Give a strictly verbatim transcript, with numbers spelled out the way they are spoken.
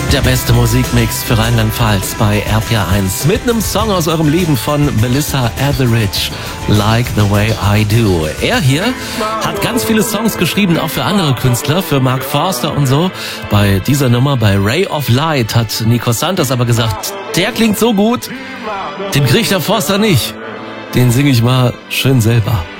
Der beste Musikmix für Rheinland-Pfalz bei R P R eins mit einem Song aus eurem Leben von Melissa Etheridge, Like the Way I Do. Er hier hat ganz viele Songs geschrieben, auch für andere Künstler, für Mark Forster und so. Bei dieser Nummer, bei Ray of Light, hat Nico Santos aber gesagt, der klingt so gut, den kriegt der Forster nicht. Den singe ich mal schön selber.